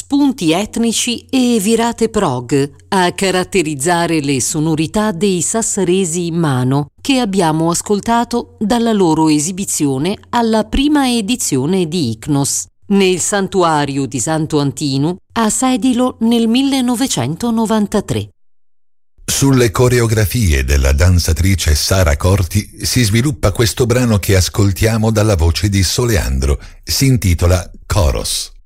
spunti etnici e virate prog a caratterizzare le sonorità dei sassaresi in mano che abbiamo ascoltato dalla loro esibizione alla prima edizione di Ichnos nel santuario di Santo Antinu a Sedilo nel 1993. Sulle coreografie della danzatrice Sara Corti si sviluppa questo brano che ascoltiamo dalla voce di Soleandro. Si intitola Choros.